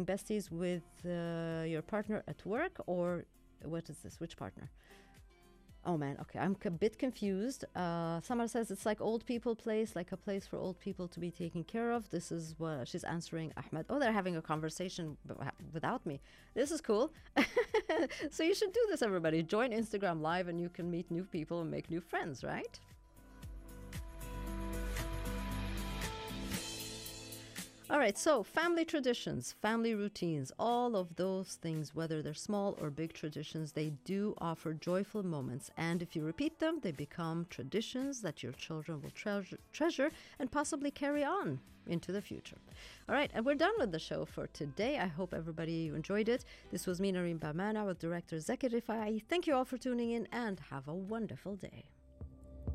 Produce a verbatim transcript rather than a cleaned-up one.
besties with uh, your partner at work, or what is this? Which partner? Oh man, okay, I'm a bit confused. Uh, Samar says it's like old people place, like a place for old people to be taken care of. This is what she's answering Ahmed. Oh, they're having a conversation without me. This is cool. So you should do this, everybody. Join Instagram Live and you can meet new people and make new friends, right? All right, so family traditions, family routines, all of those things, whether they're small or big traditions, they do offer joyful moments. And if you repeat them, they become traditions that your children will treasure, treasure and possibly carry on into the future. All right, and we're done with the show for today. I hope everybody enjoyed it. This was me, Nareen Bamana, with director Zakir Rifai. Thank you all for tuning in and have a wonderful day.